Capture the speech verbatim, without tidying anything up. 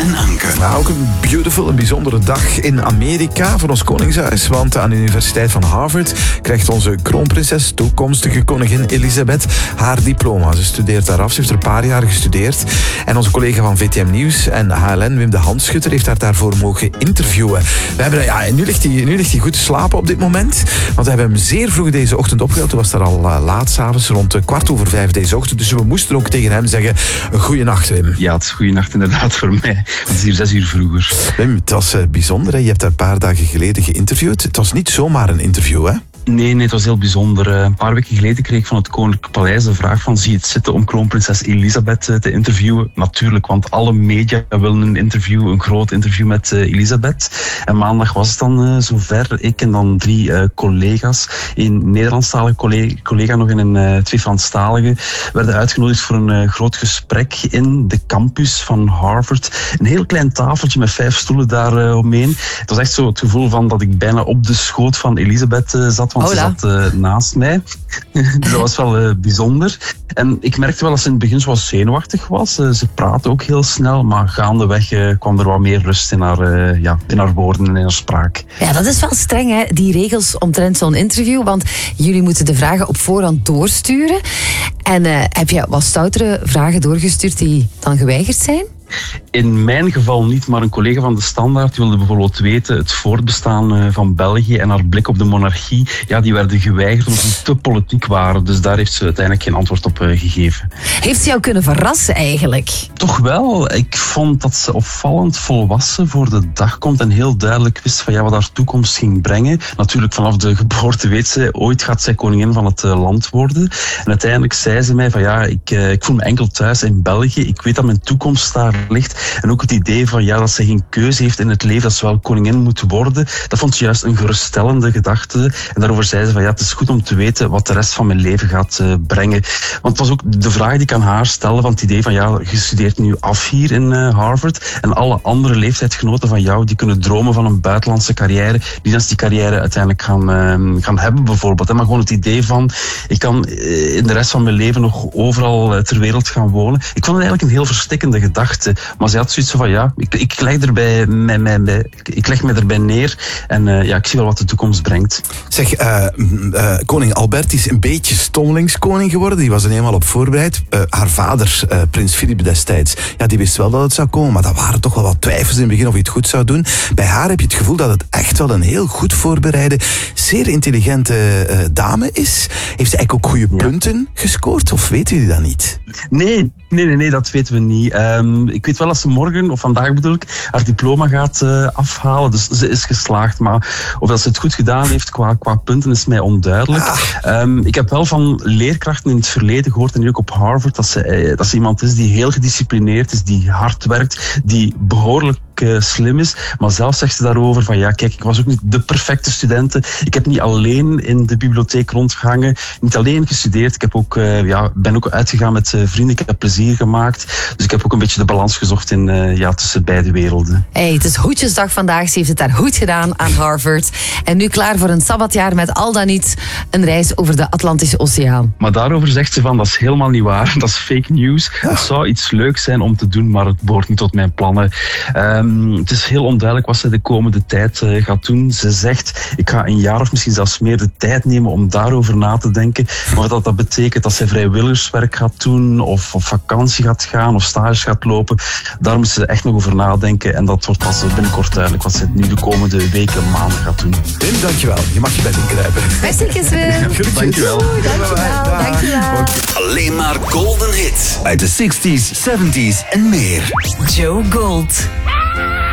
en Anke. Nou, ook een beautiful, een bijzondere dag in Amerika voor ons koningshuis. Want aan de Universiteit van Harvard krijgt onze kroonprinses, toekomstige koningin Elisabeth, haar diploma. Ze studeert daar af, ze heeft er een paar jaar gestudeerd. En onze collega van V T M Nieuws en H L N, Wim de Handschutter, heeft haar daarvoor mogen interviewen. We hebben, ja, nu, ligt hij, nu ligt hij goed te slapen op dit moment. Want we hebben hem zeer vroeg deze ochtend opgehaald. Toen was daar al uh, laat s'avonds, rond uh, kwart over vijf deze ochtend. Dus we moesten ook tegen hem zeggen, goeienacht Wim. Ja, het is goeienacht inderdaad voor mij. Het is hier zes uur vroeger. Wim, het was uh, bijzonder. Hè? Je hebt haar een paar dagen geleden geïnterviewd. Het was niet zomaar een interview, hè? Nee, nee, het was heel bijzonder. Een paar weken geleden kreeg ik van het Koninklijk Paleis de vraag van zie je het zitten om kroonprinses Elisabeth te interviewen? Natuurlijk, want alle media willen een interview, een groot interview met uh, Elisabeth. En maandag was het dan uh, zover. Ik en dan drie uh, collega's, een Nederlandstalige collega, collega nog en een uh, twee Franstalige, werden uitgenodigd voor een uh, groot gesprek in de campus van Harvard. Een heel klein tafeltje met vijf stoelen daar uh, omheen. Het was echt zo het gevoel van dat ik bijna op de schoot van Elisabeth uh, zat. Want Hola. Ze zat uh, naast mij. Dus dat was wel uh, bijzonder. En ik merkte wel dat ze in het begin zo wat zenuwachtig was. Uh, ze praatte ook heel snel, maar gaandeweg uh, kwam er wat meer rust in haar, uh, ja, in haar woorden en in haar spraak. Ja, dat is wel streng, hè, die regels omtrent zo'n interview. Want jullie moeten de vragen op voorhand doorsturen. En uh, heb je wat stoutere vragen doorgestuurd die dan geweigerd zijn? In mijn geval niet, maar een collega van de Standaard wilde bijvoorbeeld weten het voortbestaan van België en haar blik op de monarchie. Ja, die werden geweigerd omdat ze te politiek waren. Dus daar heeft ze uiteindelijk geen antwoord op gegeven. Heeft ze jou kunnen verrassen eigenlijk? Toch wel. Ik vond dat ze opvallend volwassen voor de dag komt en heel duidelijk wist van ja, wat haar toekomst ging brengen. Natuurlijk vanaf de geboorte weet ze, ooit gaat zij koningin van het land worden. En uiteindelijk zei ze mij van ja, ik, ik voel me enkel thuis in België. Ik weet dat mijn toekomst daar ligt. En ook het idee van ja, dat ze geen keuze heeft in het leven, dat ze wel koningin moet worden, dat vond ze juist een geruststellende gedachte. En daarover zei ze van ja, het is goed om te weten wat de rest van mijn leven gaat uh, brengen. Want het was ook de vraag die ik aan haar stelde, van het idee van ja, je studeert nu af hier in uh, Harvard en alle andere leeftijdsgenoten van jou, die kunnen dromen van een buitenlandse carrière, die dan die carrière uiteindelijk gaan, uh, gaan hebben bijvoorbeeld. Maar gewoon het idee van, ik kan uh, in de rest van mijn leven nog overal uh, ter wereld gaan wonen. Ik vond het eigenlijk een heel verstikkende gedachte. Maar ze had zoiets van ja, ik, ik, leg erbij, mij, mij, mij, ik leg me erbij neer en uh, ja, ik zie wel wat de toekomst brengt. Zeg, uh, uh, koning Albert is een beetje stommelingskoning geworden. Die was er helemaal op voorbereid. Uh, haar vader, uh, prins Filip destijds, ja, die wist wel dat het zou komen, maar daar waren toch wel wat twijfels in het begin of hij het goed zou doen. Bij haar heb je het gevoel dat het echt wel een heel goed voorbereide, zeer intelligente uh, dame is. Heeft ze eigenlijk ook goede punten ja. gescoord, of weten jullie dat niet? Nee, nee, nee, nee, dat weten we niet. Um, ik weet wel dat ze morgen, of vandaag bedoel ik, haar diploma gaat uh, afhalen. Dus ze is geslaagd. Maar of dat ze het goed gedaan heeft qua, qua punten is mij onduidelijk. Ah. Um, ik heb wel van leerkrachten in het verleden gehoord, en nu ook op Harvard, dat ze, uh, dat ze iemand is die heel gedisciplineerd is, die hard werkt, die behoorlijk Uh, slim is, maar zelf zegt ze daarover van ja, kijk, ik was ook niet de perfecte studente. Ik heb niet alleen in de bibliotheek rondgehangen, niet alleen gestudeerd. Ik heb ook, uh, ja, ben ook uitgegaan met uh, vrienden. Ik heb plezier gemaakt. Dus ik heb ook een beetje de balans gezocht in, uh, ja, tussen beide werelden. Hey, het is hoedjesdag vandaag. Ze heeft het daar goed gedaan aan Harvard. En nu klaar voor een sabbatjaar met al dan niet een reis over de Atlantische Oceaan. Maar daarover zegt ze van, dat is helemaal niet waar. Dat is fake news. Het zou iets leuks zijn om te doen, maar het behoort niet tot mijn plannen. Uh, Um, het is heel onduidelijk wat ze de komende tijd uh, gaat doen. Ze zegt, ik ga een jaar of misschien zelfs meer de tijd nemen om daarover na te denken. Maar dat dat betekent dat ze vrijwilligerswerk gaat doen, of op vakantie gaat gaan, of stages gaat lopen, daar moet ze echt nog over nadenken. En dat wordt pas binnenkort duidelijk wat ze nu de komende weken, maanden gaat doen. Wim, dankjewel. Je mag je bed inkruipen. Merci, Wim. Dankjewel. Dankjewel. Dankjewel. Alleen maar golden hits uit de zestig's, zeventig's en meer. Joe Gold.